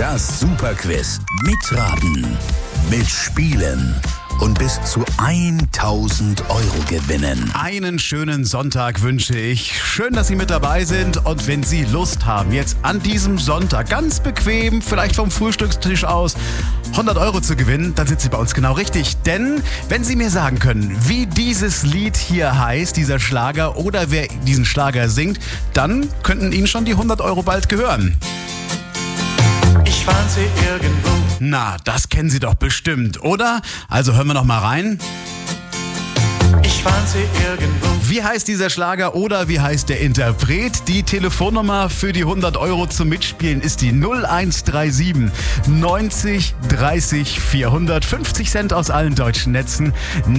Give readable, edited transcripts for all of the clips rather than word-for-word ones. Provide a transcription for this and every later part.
Das Superquiz. Mitraten, mitspielen und bis zu 1.000 Euro gewinnen. Einen schönen Sonntag wünsche ich. Schön, dass Sie mit dabei sind. Und wenn Sie Lust haben, jetzt an diesem Sonntag ganz bequem, vielleicht vom Frühstückstisch aus, 100 Euro zu gewinnen, dann sind Sie bei uns genau richtig. Denn wenn Sie mir sagen können, wie dieses Lied hier heißt, dieser Schlager, oder wer diesen Schlager singt, dann könnten Ihnen schon die 100 Euro bald gehören. Ich fand sie irgendwo. Na, das kennen Sie doch bestimmt, oder? Also hören wir noch mal rein. Ich fand sie irgendwo. Wie heißt dieser Schlager oder wie heißt der Interpret? Die Telefonnummer für die 100 Euro zum Mitspielen ist die 0137 90 30 400. 50 Cent aus allen deutschen Netzen.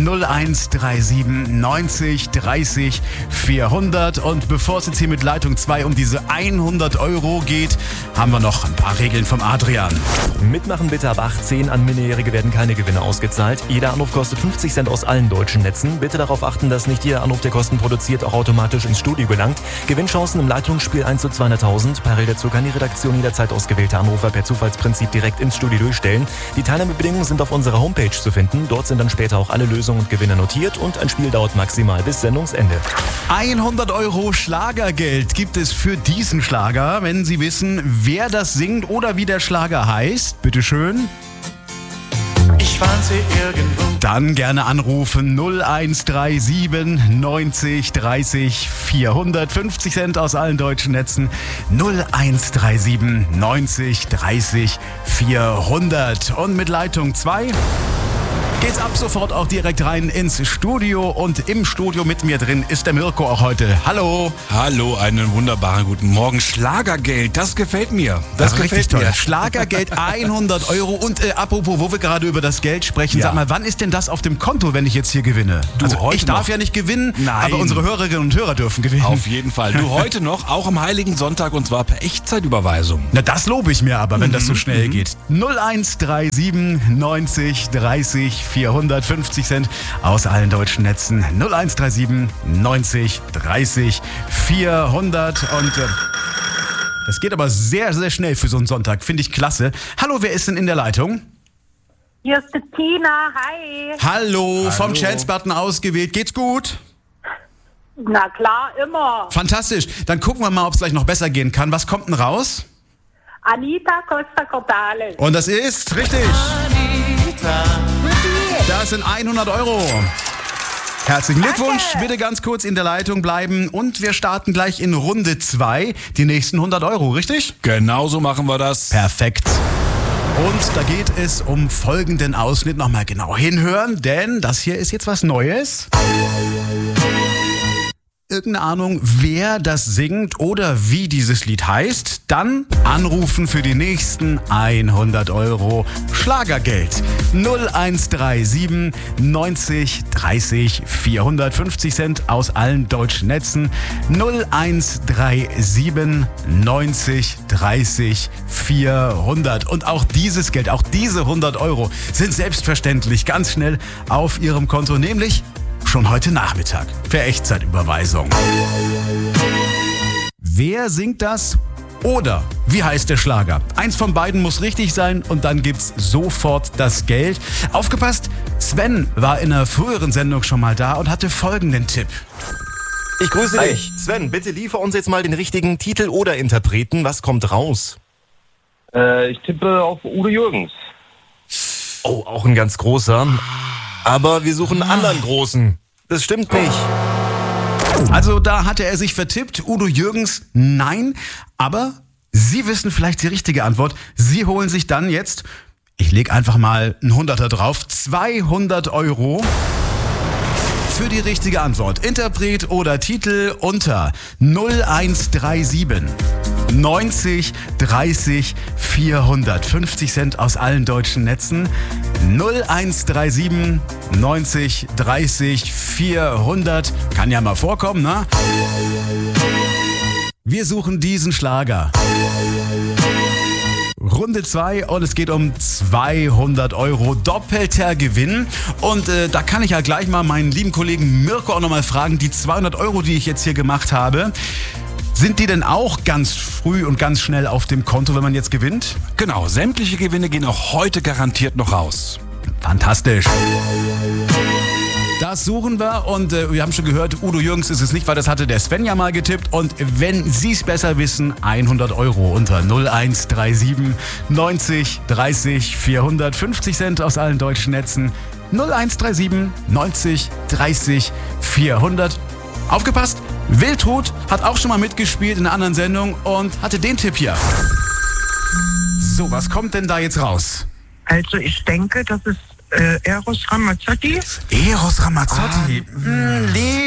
0137 90 30 400. Und bevor es jetzt hier mit Leitung 2 um diese 100 Euro geht, haben wir noch ein paar Regeln vom Adrian. Mitmachen bitte ab 18. An Minderjährige werden keine Gewinne ausgezahlt. Jeder Anruf kostet 50 Cent aus allen deutschen Netzen. Bitte darauf achten, dass nicht jeder Anruf, der Kosten produziert, auch automatisch ins Studio gelangt. Gewinnchancen im Leitungsspiel 1 zu 200.000. Parallel dazu kann die Redaktion jederzeit ausgewählte Anrufer per Zufallsprinzip direkt ins Studio durchstellen. Die Teilnahmebedingungen sind auf unserer Homepage zu finden. Dort sind dann später auch alle Lösungen und Gewinne notiert und ein Spiel dauert maximal bis Sendungsende. 100 Euro Schlagergeld gibt es für diesen Schlager, wenn Sie wissen, wer das singt oder wie der Schlager heißt. Bitteschön. Ich fand sie irgendwo. Dann gerne anrufen 0137 90 30 400. 50 Cent aus allen deutschen Netzen. 0137 90 30 400. Und mit Leitung 2 geht's ab sofort auch direkt rein ins Studio. Und im Studio mit mir drin ist der Mirko auch heute. Hallo. Hallo, einen wunderbaren guten Morgen. Schlagergeld, das gefällt mir. Das richtig gefällt toll. mir. Schlagergeld 100 Euro. Und apropos, wo wir gerade über das Geld sprechen, Ja. sag mal, wann ist denn das auf dem Konto, wenn ich jetzt hier gewinne? Du, also heute ich darf noch. ja nicht gewinnen, Nein. aber unsere Hörerinnen und Hörer dürfen gewinnen. Auf jeden Fall. Du heute noch, auch am Heiligen Sonntag, und zwar per Echtzeitüberweisung. Na, das lobe ich mir aber, wenn das so schnell geht. 0137 90 30 400. 50 Cent aus allen deutschen Netzen. 0137 90 30 400. Und das geht aber sehr, sehr schnell für so einen Sonntag. Finde ich klasse. Hallo, wer ist denn in der Leitung? Hier ist die Tina, hi. Hallo, vom Chance-Button ausgewählt. Geht's gut? Na klar, immer. Fantastisch. Dann gucken wir mal, ob es gleich noch besser gehen kann. Was kommt denn raus? Anita Costa Cordalis. Und das ist richtig. Das sind 100 Euro. Herzlichen Glückwunsch. Bitte ganz kurz in der Leitung bleiben. Und wir starten gleich in Runde 2. Die nächsten 100 Euro, richtig? Genauso machen wir das. Perfekt. Und da geht es um folgenden Ausschnitt. Nochmal genau hinhören, denn das hier ist jetzt was Neues. Irgendeine Ahnung, wer das singt oder wie dieses Lied heißt, dann anrufen für die nächsten 100 Euro Schlagergeld. 0137 90 30 400. 50 Cent aus allen deutschen Netzen. 0137 90 30 400. Und auch dieses Geld, auch diese 100 Euro sind selbstverständlich ganz schnell auf Ihrem Konto, nämlich schon heute Nachmittag per Echtzeitüberweisung. Wer singt das? Oder wie heißt der Schlager? Eins von beiden muss richtig sein und dann gibt's sofort das Geld. Aufgepasst, Sven war in einer früheren Sendung schon mal da und hatte folgenden Tipp. Ich grüße dich. Sven, bitte liefer uns jetzt mal den richtigen Titel oder Interpreten. Was kommt raus? Ich tippe auf Udo Jürgens. Oh, auch ein ganz großer. Aber wir suchen einen anderen großen. Das stimmt nicht. Also da hatte er sich vertippt. Udo Jürgens, nein. Aber Sie wissen vielleicht die richtige Antwort. Sie holen sich dann jetzt, ich lege einfach mal einen Hunderter drauf, 200 Euro für die richtige Antwort. Interpret oder Titel unter 0137 90 30 400. 50 Cent aus allen deutschen Netzen. 0137 90 30 400. Kann ja mal vorkommen, ne? Wir suchen diesen Schlager. Runde 2 und es geht um 200 Euro doppelter Gewinn. Und da kann ich ja gleich mal meinen lieben Kollegen Mirko auch nochmal fragen, die 200 Euro, die ich jetzt hier gemacht habe, Sind die denn auch ganz früh und ganz schnell auf dem Konto, wenn man jetzt gewinnt? Genau, sämtliche Gewinne gehen auch heute garantiert noch raus. Fantastisch. Das suchen wir und wir haben schon gehört, Udo Jürgens ist es nicht, weil das hatte der Sven ja mal getippt. Und wenn Sie es besser wissen, 100 Euro unter 0137 90 30 400. 50 Cent aus allen deutschen Netzen. 0137 90 30 400. Aufgepasst, Wiltrud hat auch schon mal mitgespielt in einer anderen Sendung und hatte den Tipp hier. So, was kommt denn da jetzt raus? Also ich denke, das ist Eros Ramazzotti. Eros Ramazzotti? Nee.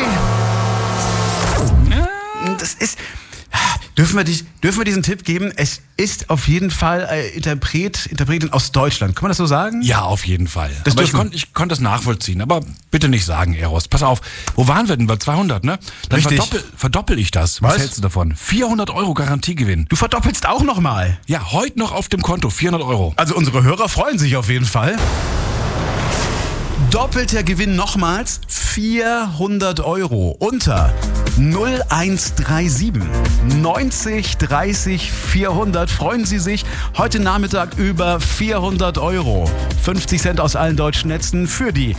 Das ist... Dürfen wir diesen Tipp geben? Es ist auf jeden Fall Interpretin aus Deutschland. Kann man das so sagen? Ja, auf jeden Fall. Aber ich konnte das nachvollziehen. Aber bitte nicht sagen, Eros. Pass auf, wo waren wir denn? Bei 200, ne? Dann verdoppel ich das. Was hältst du davon? 400 Euro Garantiegewinn. Du verdoppelst auch nochmal? Ja, heute noch auf dem Konto, 400 Euro. Also unsere Hörer freuen sich auf jeden Fall. Doppelter Gewinn nochmals, 400 Euro unter 0137 90 30 400. Freuen Sie sich heute Nachmittag über 400 Euro. 50 Cent aus allen deutschen Netzen für die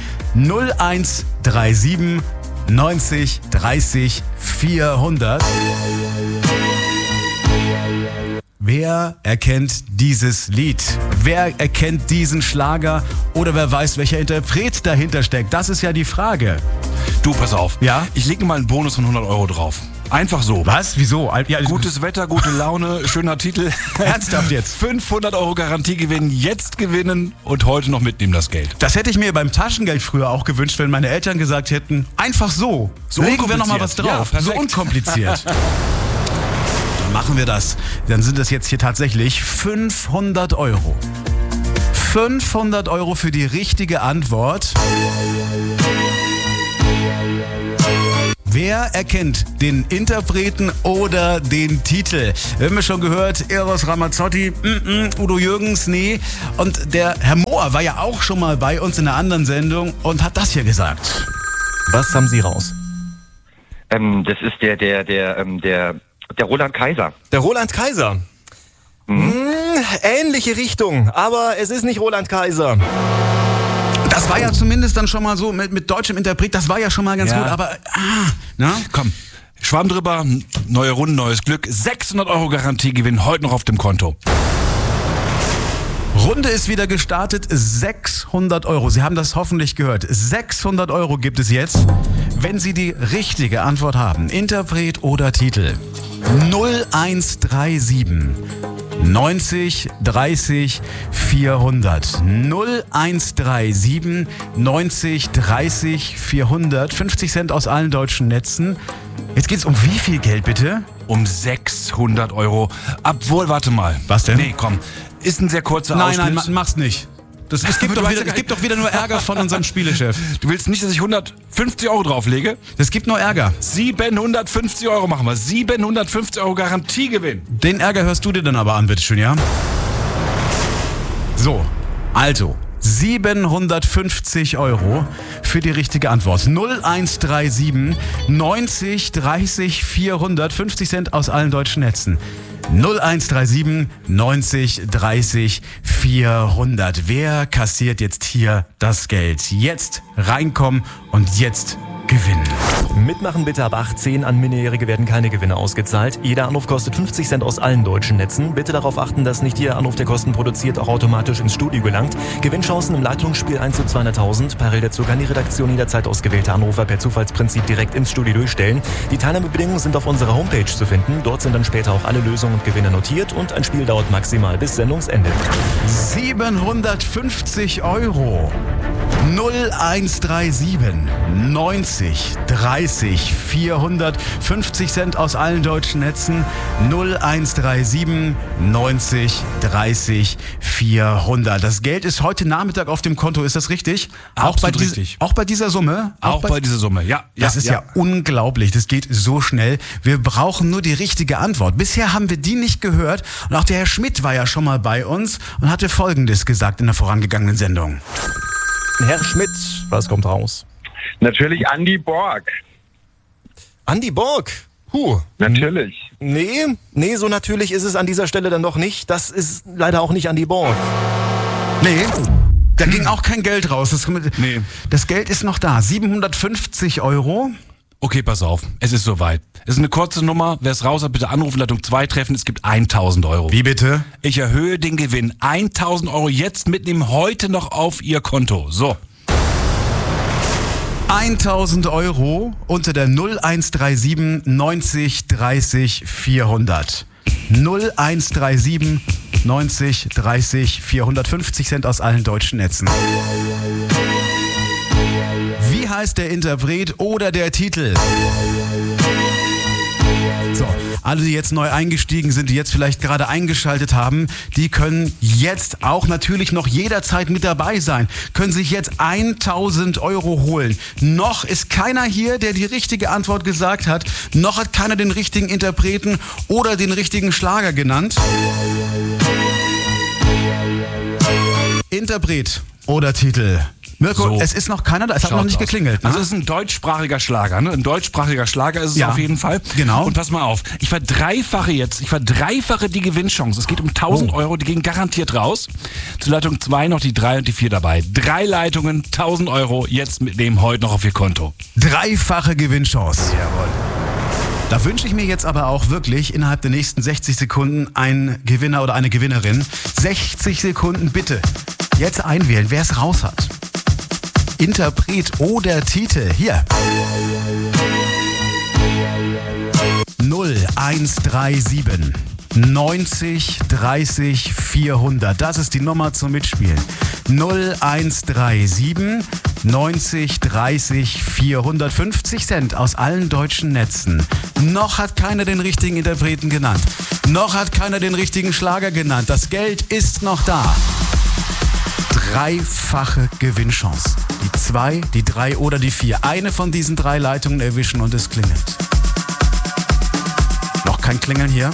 0137 90 30 400. Wer erkennt dieses Lied? Wer erkennt diesen Schlager? Oder wer weiß, welcher Interpret dahinter steckt? Das ist ja die Frage. Du, pass auf. Ja? Ich lege mal einen Bonus von 100 Euro drauf. Einfach so. Was? Wieso? Ja, gutes Wetter, gute Laune, schöner Titel. Ernsthaft jetzt? 500 Euro Garantiegewinn, jetzt gewinnen und heute noch mitnehmen das Geld. Das hätte ich mir beim Taschengeld früher auch gewünscht, wenn meine Eltern gesagt hätten, einfach so. Legen wir nochmal was drauf. Ja, so unkompliziert. Machen wir das. Dann sind es jetzt hier tatsächlich 500 Euro. 500 Euro für die richtige Antwort. Wer erkennt den Interpreten oder den Titel? Wir haben ja schon gehört, Eros Ramazzotti, Udo Jürgens, nee. Und der Herr Mohr war ja auch schon mal bei uns in einer anderen Sendung und hat das hier gesagt. Was haben Sie raus? Das ist der Roland Kaiser. Der Roland Kaiser. Ähnliche Richtung, aber es ist nicht Roland Kaiser. Das war ja zumindest dann schon mal so mit deutschem Interpret, das war ja schon mal ganz gut, aber na? Komm, Schwamm drüber, neue Runde, neues Glück. 600 Euro Garantiegewinn heute noch auf dem Konto. Runde ist wieder gestartet, 600 Euro. Sie haben das hoffentlich gehört. 600 Euro gibt es jetzt, wenn Sie die richtige Antwort haben. Interpret oder Titel. 0137 90 30 400. 0137 90 30 400. 50 Cent aus allen deutschen Netzen. Jetzt geht's um wie viel Geld bitte? Um 600 Euro. Obwohl, warte mal. Was denn? Nee, komm. Ist ein sehr kurzer Ausschnitt. Nein, mach's nicht. Es gibt doch wieder nur Ärger von unserem Spielechef. Du willst nicht, dass ich 150 Euro drauflege? Es gibt nur Ärger. 750 Euro machen wir. 750 Euro Garantiegewinn. Den Ärger hörst du dir dann aber an, bitteschön, ja? So, also 750 Euro für die richtige Antwort. 0137 90 30 400. 50 Cent aus allen deutschen Netzen. 0137 90 30 400. Wer kassiert jetzt hier das Geld? Jetzt reinkommen und jetzt gewinnen. Mitmachen bitte ab 18. An Minderjährige werden keine Gewinne ausgezahlt. Jeder Anruf kostet 50 Cent aus allen deutschen Netzen. Bitte darauf achten, dass nicht Ihr Anruf, der Kosten produziert, auch automatisch ins Studio gelangt. Gewinnchancen im Leitungsspiel 1 zu 200.000. Parallel dazu kann die Redaktion jederzeit ausgewählte Anrufer per Zufallsprinzip direkt ins Studio durchstellen. Die Teilnahmebedingungen sind auf unserer Homepage zu finden. Dort sind dann später auch alle Lösungen und Gewinne notiert und ein Spiel dauert maximal bis Sendungsende. 750 Euro. 0137 90 30 400. 50 Cent aus allen deutschen Netzen. 0137 90 30 400. Das Geld ist heute Nachmittag auf dem Konto, ist das richtig? Absolut richtig. Auch bei dieser Summe? Auch bei dieser Summe, ja. Das ist ja unglaublich, das geht so schnell. Wir brauchen nur die richtige Antwort. Bisher haben wir die nicht gehört und auch der Herr Schmidt war ja schon mal bei uns und hatte Folgendes gesagt in der vorangegangenen Sendung. Herr Schmidt, was kommt raus? Natürlich Andy Borg. Andy Borg. Natürlich. Nee, so natürlich ist es an dieser Stelle dann doch nicht. Das ist leider auch nicht Andy Borg. Nee, da ging auch kein Geld raus. Das Geld ist noch da. 750 €. Okay, pass auf. Es ist soweit. Es ist eine kurze Nummer. Wer es raus hat, bitte anrufen, Leitung 2 treffen. Es gibt 1.000 €. Wie bitte? Ich erhöhe den Gewinn. 1.000 € jetzt mitnehmen, heute noch auf Ihr Konto. So. 1.000 € unter der 0137 90 30 400. 0137 90 30 400. 50 Cent aus allen deutschen Netzen. Wie heißt der Interpret oder der Titel? So, alle, die jetzt neu eingestiegen sind, die jetzt vielleicht gerade eingeschaltet haben, die können jetzt auch natürlich noch jederzeit mit dabei sein. Können sich jetzt 1.000 € holen. Noch ist keiner hier, der die richtige Antwort gesagt hat. Noch hat keiner den richtigen Interpreten oder den richtigen Schlager genannt. Interpret oder Titel? Mirko, so. Es ist noch keiner da, es hat noch nicht geklingelt. Ne? Also es ist ein deutschsprachiger Schlager, ne? Ein deutschsprachiger Schlager ist es auf jeden Fall. Genau. Und pass mal auf, ich verdreifache die Gewinnchance. Es geht um 1.000 €, die gehen garantiert raus. Zu Leitung 2 noch die 3 und die 4 dabei. 3 Leitungen, 1.000 €, jetzt mitnehmen, heute noch auf Ihr Konto. Dreifache Gewinnchance. Jawohl. Da wünsche ich mir jetzt aber auch wirklich innerhalb der nächsten 60 Sekunden einen Gewinner oder eine Gewinnerin. 60 Sekunden bitte. Jetzt einwählen, wer es raus hat. Interpret oder Titel. Hier. 0137 90 30 400. Das ist die Nummer zum Mitspielen. 0137 90 30 400. 50 Cent aus allen deutschen Netzen. Noch hat keiner den richtigen Interpreten genannt. Noch hat keiner den richtigen Schlager genannt. Das Geld ist noch da. Dreifache Gewinnchance. Die 2, die 3 oder die 4. Eine von diesen 3 Leitungen erwischen und es klingelt. Noch kein Klingeln hier.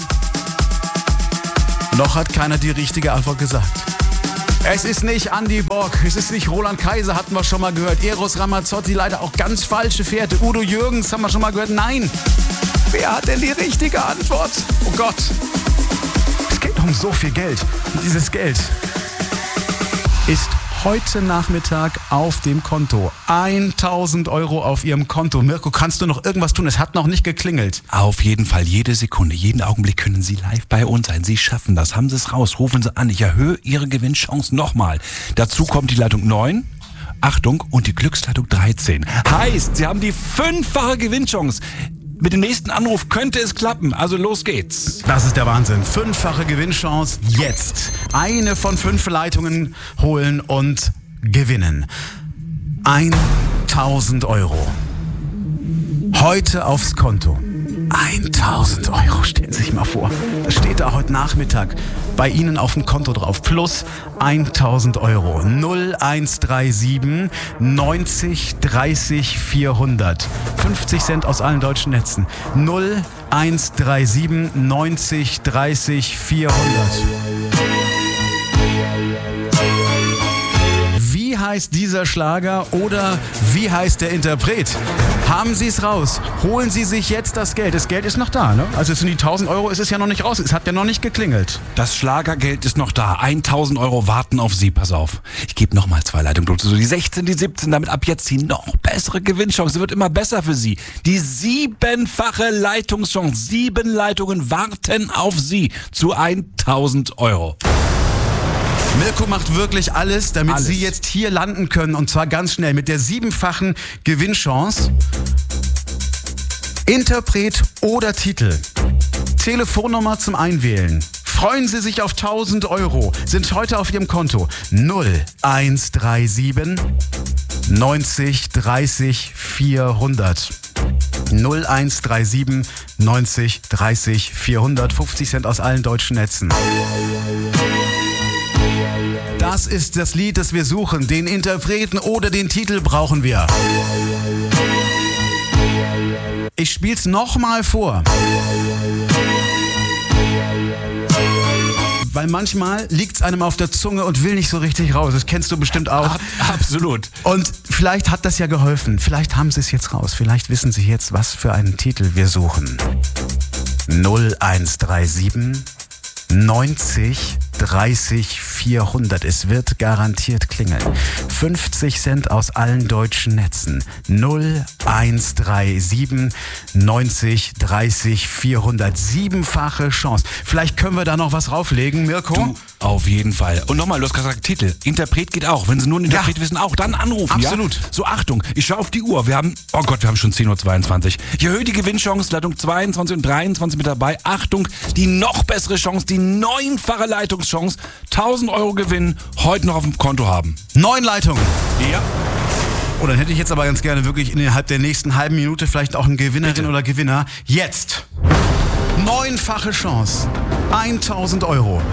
Noch hat keiner die richtige Antwort gesagt. Es ist nicht Andy Borg, es ist nicht Roland Kaiser, hatten wir schon mal gehört. Eros Ramazzotti, leider auch ganz falsche Fährte. Udo Jürgens, haben wir schon mal gehört. Nein, wer hat denn die richtige Antwort? Oh Gott, es geht um so viel Geld. Und dieses Geld ist heute Nachmittag auf dem Konto. 1.000 € auf Ihrem Konto. Mirko, kannst du noch irgendwas tun? Es hat noch nicht geklingelt. Auf jeden Fall, jede Sekunde, jeden Augenblick können Sie live bei uns sein. Sie schaffen das. Haben Sie es raus, rufen Sie an. Ich erhöhe Ihre Gewinnchance nochmal. Dazu kommt die Leitung 9. Achtung, und die Glücksleitung 13. Heißt, Sie haben die 5-fache Gewinnchance. Mit dem nächsten Anruf könnte es klappen. Also los geht's. Das ist der Wahnsinn. 5-fache Gewinnchance jetzt. Eine von 5 Leitungen holen und gewinnen. 1.000 €. Heute aufs Konto. 1.000 €, stellen Sie sich mal vor. Das steht da heute Nachmittag bei Ihnen auf dem Konto drauf. Plus 1.000 €. 0137 90 30 400. 50 Cent aus allen deutschen Netzen. 0137 90 30 400. Wie heißt dieser Schlager oder wie heißt der Interpret? Haben Sie es raus? Holen Sie sich jetzt das Geld. Das Geld ist noch da, ne? Also es sind die 1.000 € ist es ja noch nicht raus. Es hat ja noch nicht geklingelt. Das Schlagergeld ist noch da. 1.000 € warten auf Sie. Pass auf. Ich gebe nochmal 2 Leitungen durch. So die 16, die 17, damit ab jetzt die noch bessere Gewinnchance. Wird immer besser für Sie. Die 7-fache Leitungschance. 7 Leitungen warten auf Sie zu 1.000 €. Mirko macht wirklich alles, damit Sie jetzt hier landen können. Und zwar ganz schnell mit der 7-fachen Gewinnchance. Interpret oder Titel. Telefonnummer zum Einwählen. Freuen Sie sich auf 1.000 €. Sind heute auf Ihrem Konto. 0137 90 30 400. 0137 90 30 400. 50 Cent aus allen deutschen Netzen. Das ist das Lied, das wir suchen. Den Interpreten oder den Titel brauchen wir. Ich spiel's nochmal vor. weil manchmal liegt es einem auf der Zunge und will nicht so richtig raus. Das kennst du bestimmt auch. Absolut. Und vielleicht hat das ja geholfen. Vielleicht haben sie es jetzt raus. Vielleicht wissen sie jetzt, was für einen Titel wir suchen. 0137 90 30 400. Es wird garantiert klingeln. 50 Cent aus allen deutschen Netzen. 0137 90 30 400. 7-fache Chance. Vielleicht können wir da noch was rauflegen, Mirko? Du, auf jeden Fall. Und nochmal, du hast gesagt, Titel. Interpret geht auch. Wenn Sie nur einen Interpret wissen, auch. Dann anrufen. Absolut. Ja? So, Achtung. Ich schaue auf die Uhr. Wir haben schon 10.22 Uhr. Ich erhöhe die Gewinnchance. Leitung 22 und 23 mit dabei. Achtung, die noch bessere Chance, die 9-fache Leitungschance. 1.000 Euro Gewinn heute noch auf dem Konto haben. 9 Leitungen. Ja. Oh, dann hätte ich jetzt aber ganz gerne wirklich innerhalb der nächsten halben Minute vielleicht auch eine Gewinnerin oder Gewinner. Jetzt. 9-fache Chance. 1.000 Euro.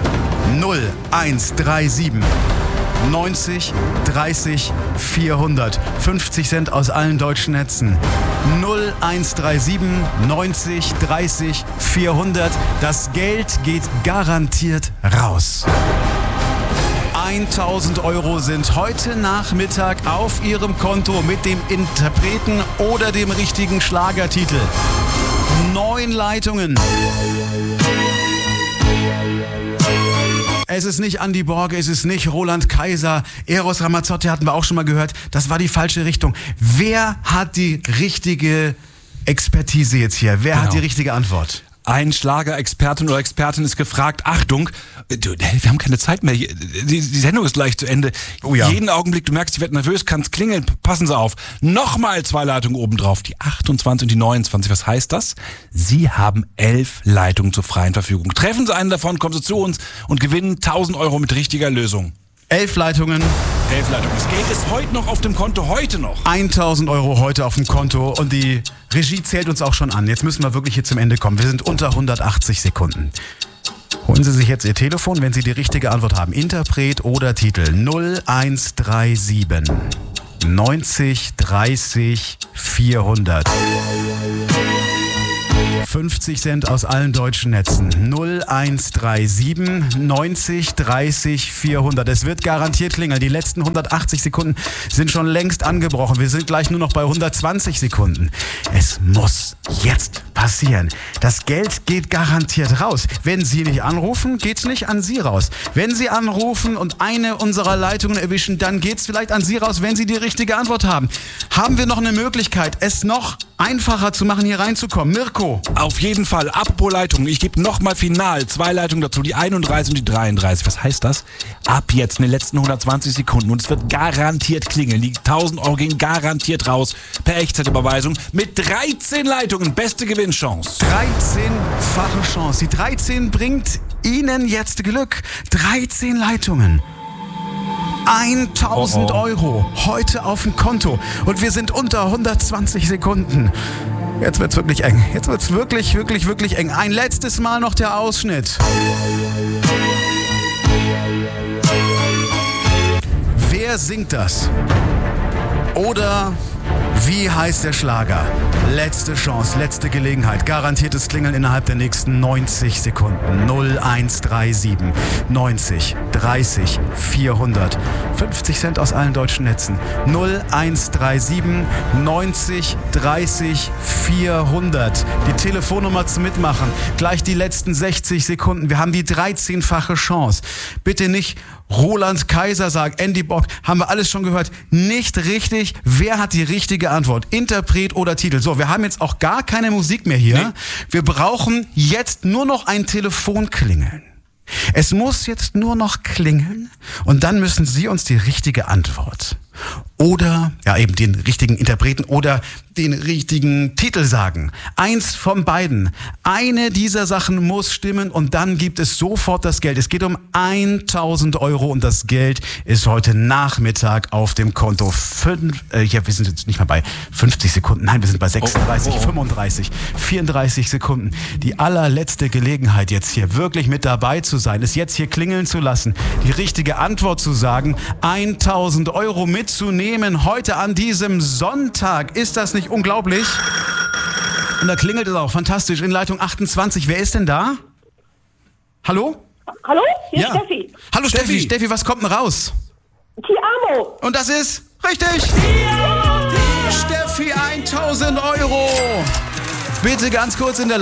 0137 90 30 400. 50 Cent aus allen deutschen Netzen. 0137 90 30 400. Das Geld geht garantiert raus. 1.000 Euro sind heute Nachmittag auf Ihrem Konto mit dem Interpreten oder dem richtigen Schlagertitel. 9 Leitungen. Es ist nicht Andi Borg, es ist nicht Roland Kaiser, Eros Ramazzotti hatten wir auch schon mal gehört. Das war die falsche Richtung. Wer hat die richtige Expertise jetzt hier? Wer hat die richtige Antwort? Ein Schlagerexpertin oder Expertin ist gefragt. Achtung, wir haben keine Zeit mehr. Die Sendung ist gleich zu Ende. Oh ja. Jeden Augenblick, du merkst, ich werde nervös, kann es klingeln. Passen Sie auf. Nochmal 2 Leitungen obendrauf. Die 28 und die 29. Was heißt das? Sie haben 11 Leitungen zur freien Verfügung. Treffen Sie einen davon, kommen Sie zu uns und gewinnen 1.000 Euro mit richtiger Lösung. 11 Leitungen. 11 Leitungen. Das Geld ist heute noch auf dem Konto, heute noch. 1.000 Euro heute auf dem Konto und die Regie zählt uns auch schon an. Jetzt müssen wir wirklich hier zum Ende kommen. Wir sind unter 180 Sekunden. Holen Sie sich jetzt Ihr Telefon, wenn Sie die richtige Antwort haben. Interpret oder Titel 0137 90 30 400. 50 Cent aus allen deutschen Netzen. 0137 90 30 400. Es wird garantiert klingeln. Die letzten 180 Sekunden sind schon längst angebrochen. Wir sind gleich nur noch bei 120 Sekunden. Es muss jetzt passieren. Das Geld geht garantiert raus. Wenn Sie nicht anrufen, geht's nicht an Sie raus. Wenn Sie anrufen und eine unserer Leitungen erwischen, dann geht's vielleicht an Sie raus, wenn Sie die richtige Antwort haben. Haben wir noch eine Möglichkeit, es noch einfacher zu machen, hier reinzukommen? Mirko? Auf jeden Fall. Apropos Leitungen. Ich gebe nochmal final 2 Leitungen dazu. Die 31 und die 33. Was heißt das? Ab jetzt in den letzten 120 Sekunden. Und es wird garantiert klingeln. Die 1.000 Euro gehen garantiert raus. Per Echtzeitüberweisung. Mit 13 Leitungen. Beste Gewinnchance. 13-fache Chance. Die 13 bringt Ihnen jetzt Glück. 13 Leitungen. 1.000 Euro heute auf dem Konto. Und wir sind unter 120 Sekunden. Jetzt wird's wirklich eng. Jetzt wird's wirklich, wirklich, wirklich eng. Ein letztes Mal noch der Ausschnitt. Wer singt das? Oder wie heißt der Schlager? Letzte Chance, letzte Gelegenheit. Garantiertes Klingeln innerhalb der nächsten 90 Sekunden. 0137 90 30 400. 50 Cent aus allen deutschen Netzen. 0137 90 30 400. Die Telefonnummer zum Mitmachen. Gleich die letzten 60 Sekunden. Wir haben die 13-fache Chance. Bitte nicht Roland Kaiser sagt, Andy Borg, haben wir alles schon gehört. Nicht richtig. Wer hat die richtige Antwort? Interpret oder Titel? So, wir haben jetzt auch gar keine Musik mehr hier. Nee. Wir brauchen jetzt nur noch ein Telefonklingeln. Es muss jetzt nur noch klingeln und dann müssen Sie uns die richtige Antwort oder ja eben den richtigen Interpreten oder den richtigen Titel sagen. Eins von beiden. Eine dieser Sachen muss stimmen und dann gibt es sofort das Geld. Es geht um 1.000 Euro und das Geld ist heute Nachmittag auf dem Konto. Wir sind jetzt nicht mehr bei 50 Sekunden, nein, wir sind bei 36, 35, 34 Sekunden. Die allerletzte Gelegenheit jetzt hier wirklich mit dabei zu sein, ist jetzt hier klingeln zu lassen, die richtige Antwort zu sagen, 1.000 Euro mitzunehmen heute an diesem Sonntag. Ist das nicht unglaublich? Und da klingelt es auch fantastisch in Leitung 28. Wer ist denn da? Hallo? Hallo? Hier Ja. ist Steffi. Hallo Steffi. Steffi, was kommt denn raus? Ti amo. Und das ist richtig. Steffi, 1000 Euro. Bitte ganz kurz in der